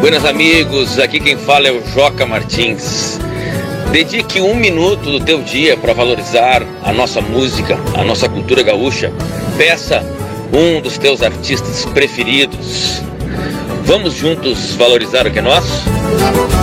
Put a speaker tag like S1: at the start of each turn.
S1: Buenas amigos, aqui quem fala é o Joca Martins. Dedique 1 minuto do teu dia para valorizar a nossa música, a nossa cultura gaúcha. Peça um dos teus artistas preferidos. Vamos juntos valorizar o que é nosso?